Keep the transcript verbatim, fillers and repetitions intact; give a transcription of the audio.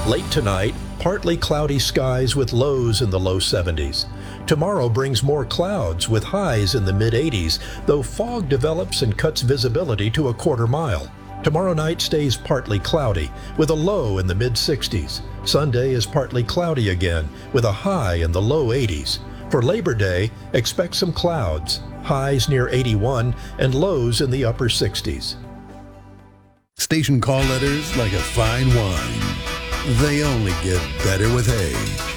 Late tonight, partly cloudy skies with lows in the low seventies. Tomorrow brings more clouds with highs in the mid eighties, though fog develops and cuts visibility to a quarter mile. Tomorrow night stays partly cloudy with a low in the mid sixties. Sunday is partly cloudy again with a high in the low eighties. For Labor Day, expect some clouds, highs near eighty-one and lows in the upper sixties. Station call letters like a fine wine. They only get better with age.